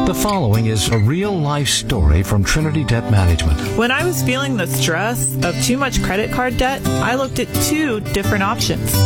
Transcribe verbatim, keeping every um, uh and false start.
The following is a real-life story from Trinity Debt Management. When I was feeling the stress of too much credit card debt, I looked at two different options.